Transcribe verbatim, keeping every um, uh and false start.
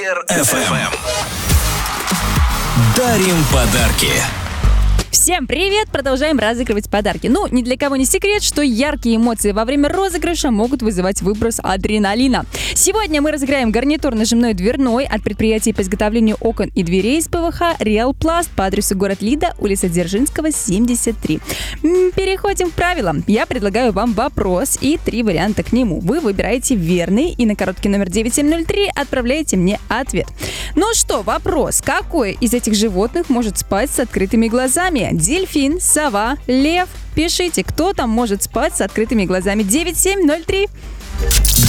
эф эм. Дарим подарки. Всем привет! Продолжаем разыгрывать подарки. Ну, ни для кого не секрет, что яркие эмоции во время розыгрыша могут вызывать выброс адреналина. Сегодня мы разыграем гарнитур нажимной дверной от предприятия по изготовлению окон и дверей из ПВХ Реал Пласт по адресу город Лида, улица Дзержинского, семьдесят три. Переходим к правилам. Я предлагаю вам вопрос и три варианта к нему. Вы выбираете верный и на короткий номер девять семь ноль три отправляете мне ответ. Ну что, вопрос. Какой из этих животных может спать с открытыми глазами? Дельфин, сова, лев. Пишите, кто там может спать с открытыми глазами. девять семь ноль три.